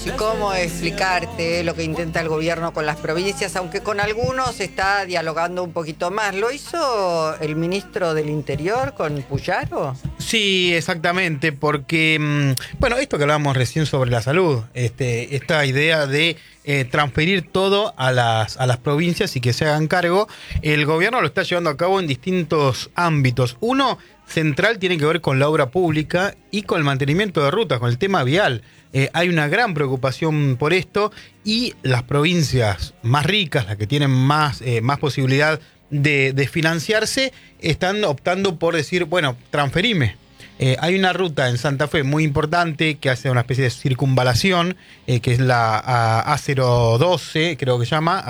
¿Y cómo explicarte lo que intenta el gobierno con las provincias, aunque con algunos está dialogando un poquito más? ¿Lo hizo el ministro del Interior con Puyaro? Sí, exactamente, porque, bueno, esto que hablábamos recién sobre la salud, esta idea de transferir todo a las provincias y que se hagan cargo, el gobierno lo está llevando a cabo en distintos ámbitos. Uno central tiene que ver con la obra pública y con el mantenimiento de rutas, con el tema vial. Hay una gran preocupación por esto y las provincias más ricas, las que tienen más posibilidad de financiarse, están optando por decir, bueno, transferime. Hay una ruta en Santa Fe muy importante que hace una especie de circunvalación, que es la A012, creo que se llama,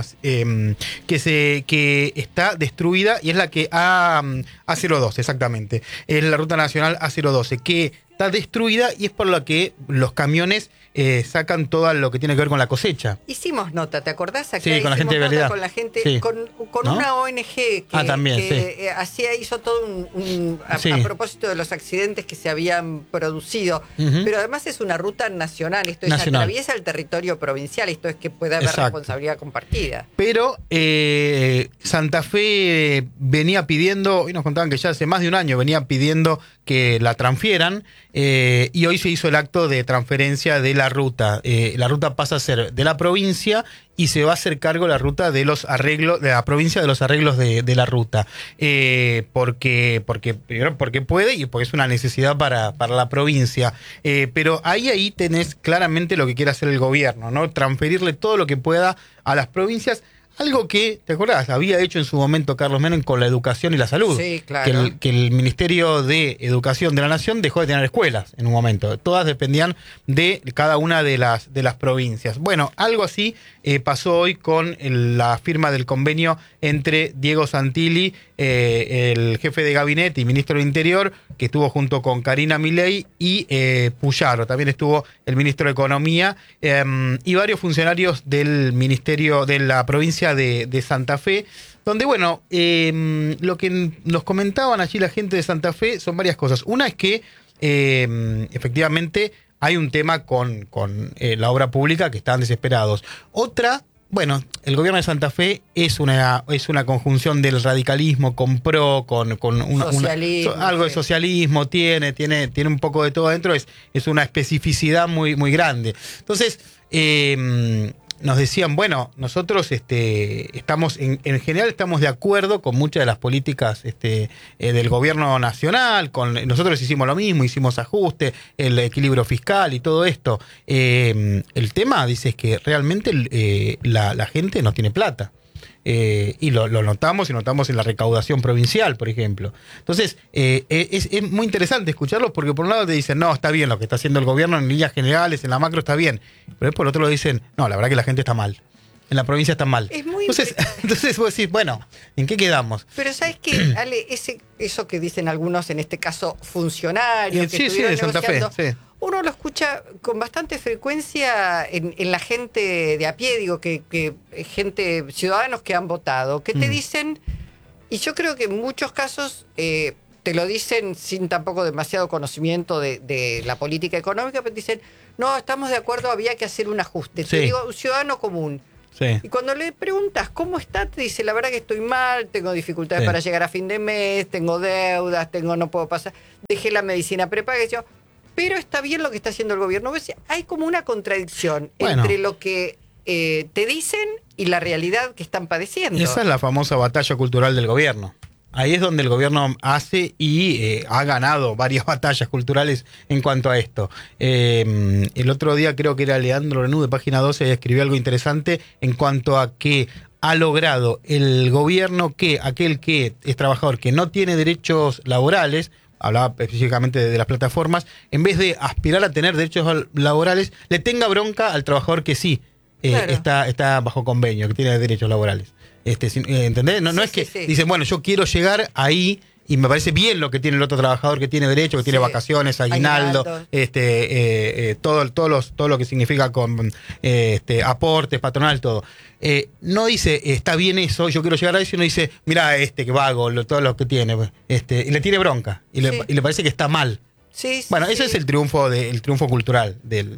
que está destruida y es la que A012, exactamente. Es la ruta nacional A012, que está destruida y es por la que los camiones sacan todo lo que tiene que ver con la cosecha. Hicimos nota, ¿te acordás? Acá sí, con la gente de Vialidad. Con la gente, sí. con ¿no? Una ONG que, también, hizo todo a propósito de los accidentes que se habían producido. Pero además es una ruta nacional, esto es atraviesa el territorio provincial, esto es que puede haber responsabilidad compartida. Pero Santa Fe venía pidiendo, hoy nos contaban que ya hace más de un año venía pidiendo que la transfieran, y hoy se hizo el acto de transferencia de la ruta. La ruta pasa a ser de la provincia y se va a hacer cargo la ruta de los arreglos, de la provincia, de los arreglos de la ruta. Porque puede y porque es una necesidad para la provincia. Pero ahí tenés claramente lo que quiere hacer el gobierno, ¿no? Transferirle todo lo que pueda a las provincias. Algo que, ¿te acordás? Había hecho en su momento Carlos Menem con la educación y la salud. Sí, claro. Que el Ministerio de Educación de la Nación dejó de tener escuelas en un momento. Todas dependían de cada una de las provincias. Bueno, algo así pasó hoy con la firma del convenio entre Diego Santilli, el jefe de gabinete y ministro del Interior, que estuvo junto con Karina Milei, y Puyaro. También estuvo el ministro de Economía y varios funcionarios del ministerio de la provincia de Santa Fe, donde, bueno, lo que nos comentaban allí la gente de Santa Fe son varias cosas. Una es que efectivamente hay un tema con la obra pública que están desesperados. Otra, bueno, el gobierno de Santa Fe es una conjunción del radicalismo con PRO, con algo de socialismo, tiene un poco de todo adentro, es una especificidad muy, muy grande. Entonces, nos decían, bueno, nosotros estamos, en general estamos de acuerdo con muchas de las políticas del gobierno nacional, nosotros hicimos lo mismo, hicimos ajuste, el equilibrio fiscal y todo esto. El tema, dice, es que realmente la gente no tiene plata. Y lo notamos en la recaudación provincial, por ejemplo. Entonces, es muy interesante escucharlos porque por un lado te dicen, no, está bien lo que está haciendo el gobierno en líneas generales, en la macro está bien, pero por otro lado dicen, no, la verdad que la gente está mal. En la provincia está mal. Entonces vos decís, bueno, ¿en qué quedamos? Pero ¿sabes qué, Ale? Eso que dicen algunos, en este caso funcionarios, que estuvieron de Santa Fe, uno lo escucha con bastante frecuencia en la gente de a pie, digo, que ciudadanos que han votado, que te dicen, y yo creo que en muchos casos te lo dicen sin tampoco demasiado conocimiento de la política económica, pero te dicen, no, estamos de acuerdo, había que hacer un ajuste. Te digo, un ciudadano común. Sí. Y cuando le preguntas cómo está, te dice, la verdad que estoy mal, tengo dificultades para llegar a fin de mes, tengo deudas, no puedo pasar, dejé la medicina prepaga, pero está bien lo que está haciendo el gobierno. Hay como una contradicción entre lo que te dicen y la realidad que están padeciendo. Esa es la famosa batalla cultural del gobierno. Ahí es donde el gobierno hace y ha ganado varias batallas culturales en cuanto a esto. El otro día creo que era Leandro Renú de Página 12 escribió algo interesante en cuanto a que ha logrado el gobierno que aquel que es trabajador que no tiene derechos laborales, hablaba específicamente de las plataformas, en vez de aspirar a tener derechos laborales, le tenga bronca al trabajador que sí está bajo convenio, que tiene derechos laborales. ¿Entendés? No es que dicen, bueno, yo quiero llegar ahí y me parece bien lo que tiene el otro trabajador que tiene derecho, que tiene vacaciones, aguinaldo, todo lo que significa con aportes, patronal, todo. No dice, está bien eso, yo quiero llegar a eso, y no dice, mira que vago, todo lo que tiene, y le tiene bronca, y le parece que está mal Sí, bueno, ese es el triunfo cultural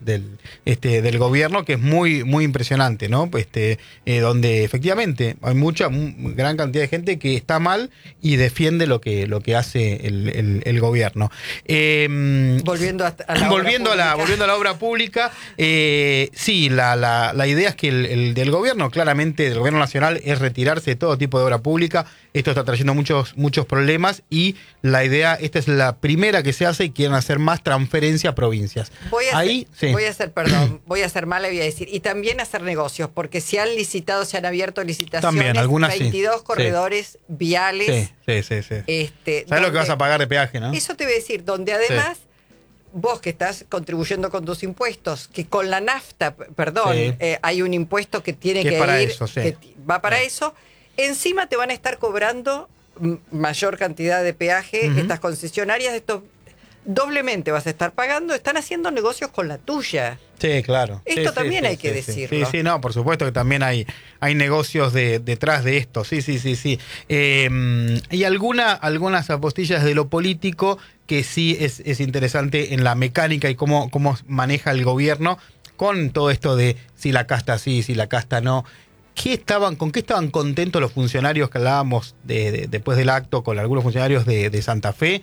del gobierno, que es muy muy impresionante, ¿no? Donde efectivamente hay gran cantidad de gente que está mal y defiende lo que hace el gobierno. Volviendo a la obra pública, sí, la idea es que el del gobierno, claramente del gobierno nacional, es retirarse de todo tipo de obra pública. Esto está trayendo muchos problemas y la idea, esta es la primera que se hace y quieren hacer más transferencia a provincias. Voy a ser mala y voy a decir, y también hacer negocios, porque se han abierto licitaciones, también, algunas 22 corredores viales. Sí. ¿Sabes lo que vas a pagar de peaje, no? Eso te voy a decir, donde además vos que estás contribuyendo con tus impuestos, que con la nafta, hay un impuesto que tiene que para ir, eso, que va para eso, encima te van a estar cobrando mayor cantidad de peaje, estas concesionarias, doblemente vas a estar pagando, están haciendo negocios con la tuya. Sí, claro. Esto también hay que decirlo. Sí, no, por supuesto que también hay negocios detrás de esto, sí. Hay algunas apostillas de lo político que sí es interesante en la mecánica y cómo maneja el gobierno con todo esto de si la casta sí, si la casta no. ¿Con qué estaban contentos los funcionarios que hablábamos después del acto con algunos funcionarios de Santa Fe?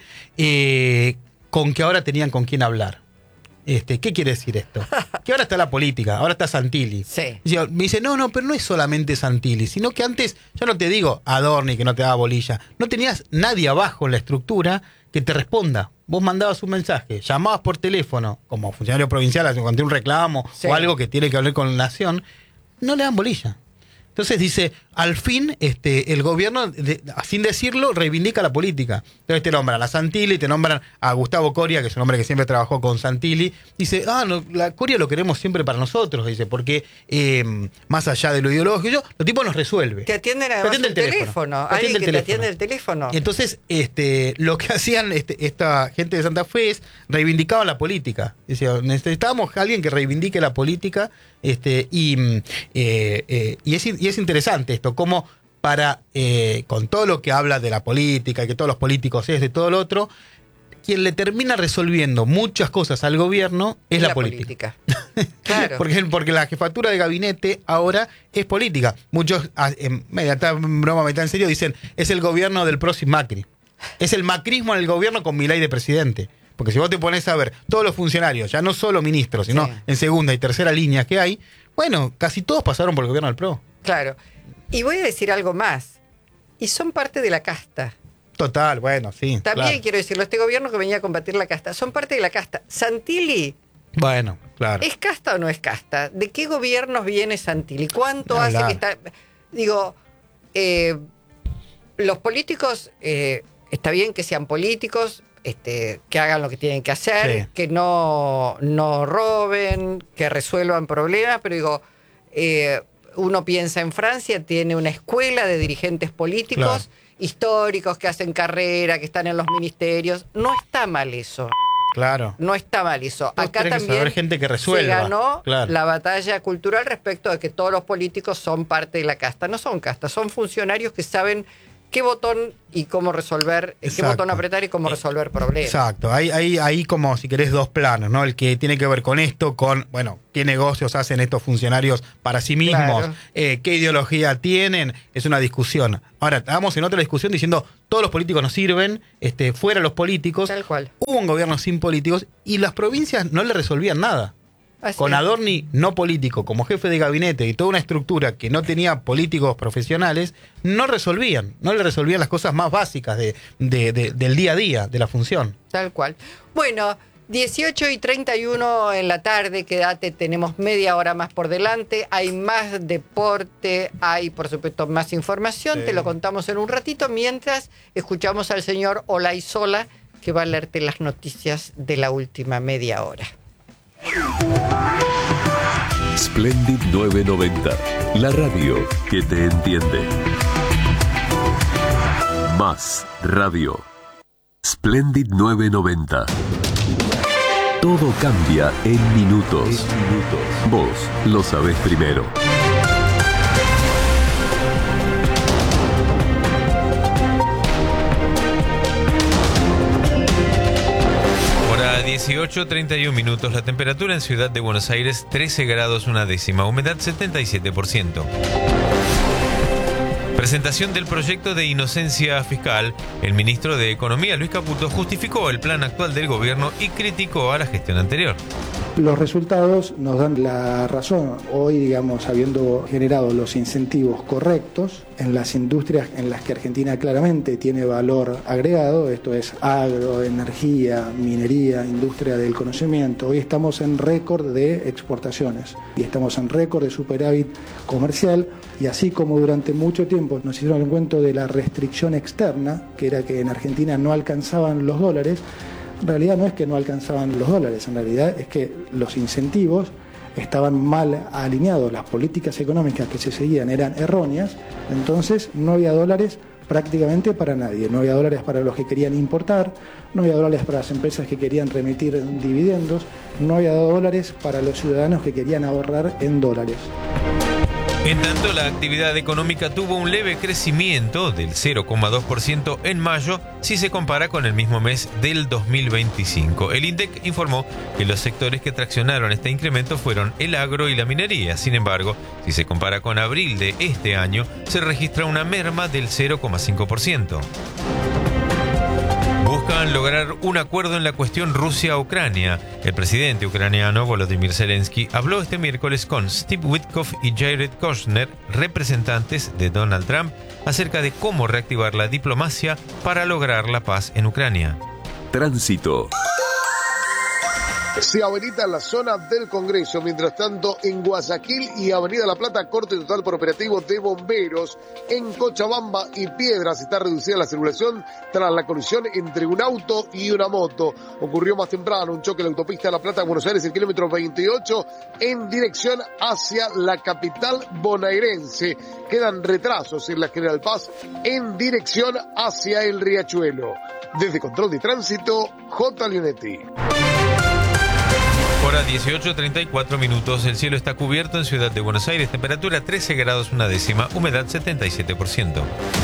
Con que ahora tenían con quién hablar. ¿Qué quiere decir esto? Que ahora está la política, ahora está Santilli. Sí. Me dice, no, pero no es solamente Santilli, sino que antes, ya no te digo Adorni que no te daba bolilla, no tenías nadie abajo en la estructura que te responda. Vos mandabas un mensaje, llamabas por teléfono, como funcionario provincial, ante un reclamo o algo que tiene que ver con la nación, no le dan bolilla. Entonces dice, al fin el gobierno, sin decirlo, reivindica la política. Entonces te nombran a Santilli, te nombran a Gustavo Coria, que es un hombre que siempre trabajó con Santilli. Dice, no, la Coria lo queremos siempre para nosotros, dice, porque más allá de lo ideológico, los tipos nos resuelve. Te atienden además el teléfono. Alguien que te atiende el teléfono. Y entonces lo que hacían esta gente de Santa Fe es reivindicaban la política. Decía, necesitábamos a alguien que reivindique la política. Y es interesante esto, cómo con todo lo que habla de la política y que todos los políticos es de todo lo otro, quien le termina resolviendo muchas cosas al gobierno es la política. Claro. Porque la jefatura de gabinete ahora es política. Muchos, en broma, en serio, dicen, es el gobierno del próximo Macri. Es el macrismo en el gobierno con Milei de presidente. Porque si vos te pones a ver todos los funcionarios, ya no solo ministros, sino en segunda y tercera línea que hay, bueno, casi todos pasaron por el gobierno del PRO. Claro. Y voy a decir algo más. Y son parte de la casta. Total, bueno, sí. También quiero decirlo, este gobierno que venía a combatir la casta, son parte de la casta. Santilli. Bueno, claro. ¿Es casta o no es casta? ¿De qué gobiernos viene Santilli? ¿Cuánto hace que está...? Digo, los políticos, está bien que sean políticos, que hagan lo que tienen que hacer, que no roben, que resuelvan problemas, pero digo, uno piensa en Francia, tiene una escuela de dirigentes políticos históricos que hacen carrera, que están en los ministerios. No está mal eso. Claro. No está mal eso. Acá también gente que resuelva. Se ganó la batalla cultural respecto de que todos los políticos son parte de la casta. No son castas, son funcionarios que saben qué botón y cómo resolver, qué botón apretar y cómo resolver problemas. Exacto. Hay como, si querés, dos planos, ¿no? El que tiene que ver con esto, qué negocios hacen estos funcionarios para sí mismos, qué ideología tienen, es una discusión. Ahora, estamos en otra discusión diciendo, todos los políticos nos sirven, fuera los políticos. Tal cual. Hubo un gobierno sin políticos y las provincias no le resolvían nada. Con Adorni no político como jefe de gabinete y toda una estructura que no tenía políticos profesionales, no le resolvían las cosas más básicas del día a día, de la función. Tal cual. Bueno, 18:31 en la tarde, quédate, tenemos media hora más por delante, hay más deporte, hay por supuesto más información, te lo contamos en un ratito, mientras escuchamos al señor Olaizola, que va a leerte las noticias de la última media hora. Splendid 990, la radio que te entiende. Más radio. Splendid 990. Todo cambia en minutos. Vos lo sabés primero. 18:31. La temperatura en Ciudad de Buenos Aires 13 grados 1/10, humedad 77%. Presentación del proyecto de inocencia fiscal. El ministro de Economía, Luis Caputo, justificó el plan actual del gobierno y criticó a la gestión anterior. Los resultados nos dan la razón. Hoy, digamos, habiendo generado los incentivos correctos en las industrias en las que Argentina claramente tiene valor agregado, esto es agro, energía, minería, industria del conocimiento, hoy estamos en récord de exportaciones y estamos en récord de superávit comercial, y así como durante mucho tiempo nos hicieron el cuento de la restricción externa, que era que en Argentina no alcanzaban los dólares, en realidad no es que no alcanzaban los dólares, en realidad es que los incentivos estaban mal alineados, las políticas económicas que se seguían eran erróneas, entonces no había dólares prácticamente para nadie, no había dólares para los que querían importar, no había dólares para las empresas que querían remitir dividendos, no había dólares para los ciudadanos que querían ahorrar en dólares. En tanto, la actividad económica tuvo un leve crecimiento del 0,2% en mayo si se compara con el mismo mes del 2025. El INDEC informó que los sectores que traccionaron este incremento fueron el agro y la minería. Sin embargo, si se compara con abril de este año, se registra una merma del 0,5%. Buscan lograr un acuerdo en la cuestión Rusia-Ucrania. El presidente ucraniano Volodymyr Zelensky habló este miércoles con Steve Witkoff y Jared Kushner, representantes de Donald Trump, acerca de cómo reactivar la diplomacia para lograr la paz en Ucrania. Tránsito. Se habilita la zona del Congreso. Mientras tanto, en Guayaquil y Avenida La Plata, corte total por operativo de bomberos. En Cochabamba y Piedras está reducida la circulación tras la colisión entre un auto y una moto. Ocurrió más temprano un choque en la autopista de La Plata, Buenos Aires, el kilómetro 28, en dirección hacia la capital bonaerense. Quedan retrasos en la General Paz en dirección hacia el Riachuelo. Desde Control de Tránsito, J. Leonetti. Hora 18:34. El cielo está cubierto en Ciudad de Buenos Aires. Temperatura 13 grados 1/10, humedad 77%.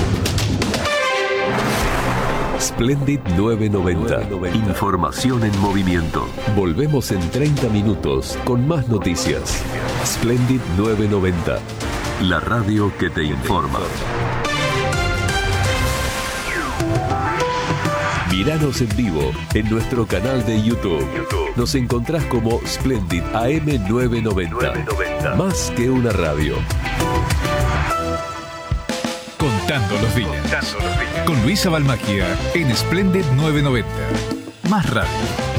Splendid 990. Información en movimiento. Volvemos en 30 minutos con más noticias. Splendid 990. La radio que te informa. Míranos en vivo en nuestro canal de YouTube. Nos encontrás como Splendid AM 990. Más que una radio. Contando los días. Con Luisa Balmagia en Splendid 990. Más radio.